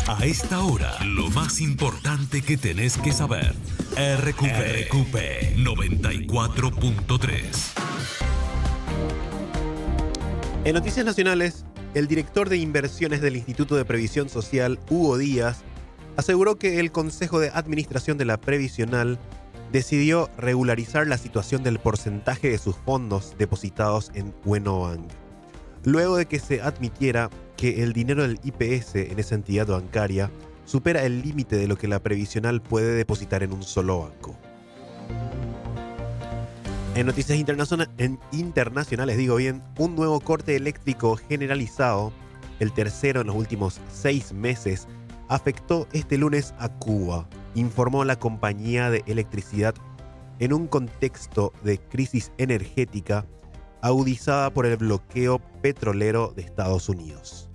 A esta hora, lo más importante que tenés que saber. RQP 94.3. En Noticias Nacionales, el director de inversiones del Instituto de Previsión Social, Hugo Díaz, aseguró que el Consejo de Administración de la Previsional decidió regularizar la situación del porcentaje de sus fondos depositados en Wenobank, luego de que se admitiera que el dinero del IPS en esa entidad bancaria supera el límite de lo que la Previsional puede depositar en un solo banco. En noticias internacionales, un nuevo corte eléctrico generalizado, el tercero en los últimos 6 meses, afectó este lunes a Cuba, informó la compañía de electricidad en un contexto de crisis energética agudizada por el bloqueo petrolero de Estados Unidos.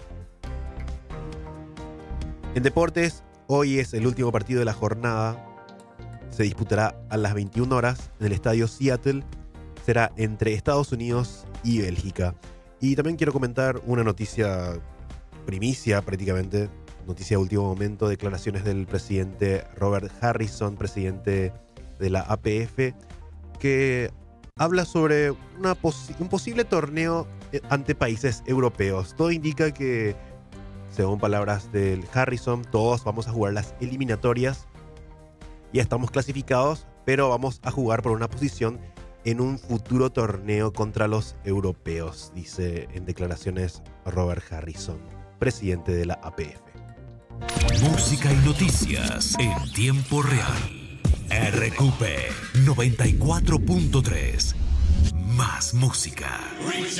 En deportes, hoy es el último partido de la jornada. Se disputará a las 21 horas en el estadio Seattle. Será entre Estados Unidos y Bélgica. Y también quiero comentar una noticia primicia prácticamente, noticia de último momento, declaraciones del presidente Robert Harrison, presidente de la APF, que habla sobre un posible torneo ante países europeos. Todo indica que, según palabras del Harrison, todos vamos a jugar las eliminatorias. Ya estamos clasificados, pero vamos a jugar por una posición en un futuro torneo contra los europeos, dice en declaraciones Robert Harrison, presidente de la APF. Música y noticias en tiempo real. RQP 94.3. Más música.